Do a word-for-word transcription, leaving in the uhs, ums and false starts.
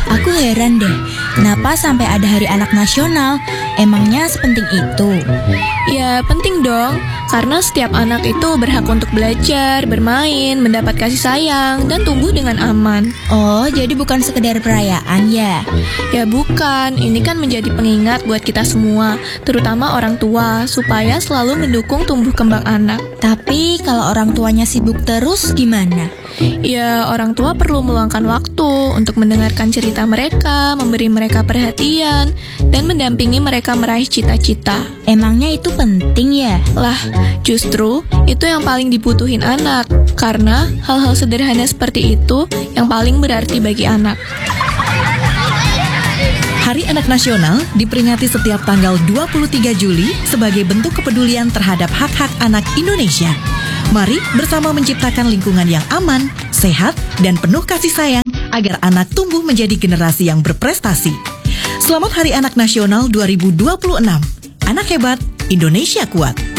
Aku heran deh, kenapa sampai ada Hari Anak Nasional? Emangnya sepenting itu? Ya penting dong, karena setiap anak itu berhak untuk belajar, bermain, mendapat kasih sayang, dan tumbuh dengan aman. Oh, jadi bukan sekedar perayaan ya? Ya bukan, ini kan menjadi pengingat buat kita semua, terutama orang tua, supaya selalu mendukung tumbuh kembang anak. Tapi kalau orang tuanya sibuk terus gimana? Ya, orang tua perlu meluangkan waktu untuk mendengarkan cerita mereka, memberi mereka perhatian, dan mendampingi mereka meraih cita-cita. Emangnya itu penting ya? Lah, justru itu yang paling dibutuhin anak, karena hal-hal sederhana seperti itu yang paling berarti bagi anak. Hari Anak Nasional diperingati setiap tanggal dua puluh tiga Juli sebagai bentuk kepedulian terhadap hak-hak anak Indonesia. Mari bersama menciptakan lingkungan yang aman, sehat, dan penuh kasih sayang agar anak tumbuh menjadi generasi yang berprestasi. Selamat Hari Anak Nasional dua ribu dua puluh enam. Anak hebat, Indonesia kuat.